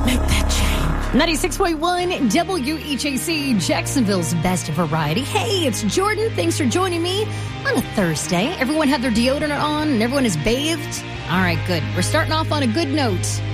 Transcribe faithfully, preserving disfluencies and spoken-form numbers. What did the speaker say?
Make that change. ninety-six point one W H A C, Jacksonville's best variety. Hey, it's Jordan. Thanks for joining me on a Thursday. Everyone had their deodorant on and everyone is bathed. All right, good. We're starting off on a good note.